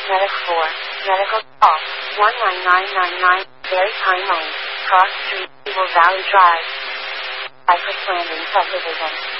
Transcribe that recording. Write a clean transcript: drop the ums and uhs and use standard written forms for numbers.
Medic 4, Medical Call, 11999, Berry Pine Lane, Cross Street, Evil Valley Drive. Cypress Landing Subdivision.